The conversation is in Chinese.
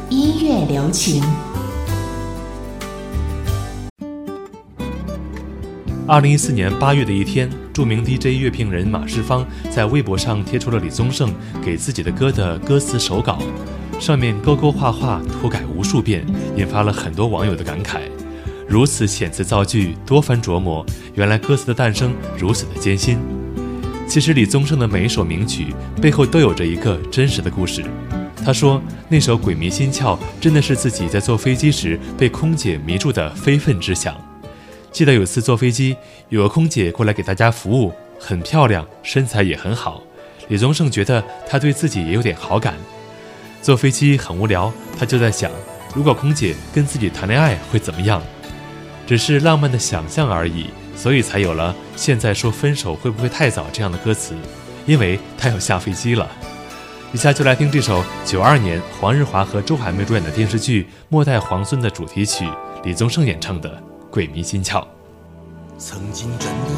音乐留情。 2014年8月的一天，著名 DJ 乐评人马世芳在微博上贴出了李宗盛给自己的歌的歌词手稿，上面勾勾画画涂改无数遍，引发了很多网友的感慨。如此遣词造句，多番琢磨，原来歌词的诞生如此的艰辛。其实李宗盛的每一首名曲背后都有着一个真实的故事。他说那首《鬼迷心窍》真的是自己在坐飞机时被空姐迷住的非分之想。记得有次坐飞机，有个空姐过来给大家服务，很漂亮，身材也很好。李宗盛觉得她对自己也有点好感。坐飞机很无聊，他就在想，如果空姐跟自己谈恋爱会怎么样？只是浪漫的想象而已，所以才有了现在说分手会不会太早这样的歌词，因为他要下飞机了。以下就来听这首92年黄日华和周海媚主演的电视剧《末代皇孙》的主题曲，李宗盛演唱的《鬼迷心窍》。 曾经真的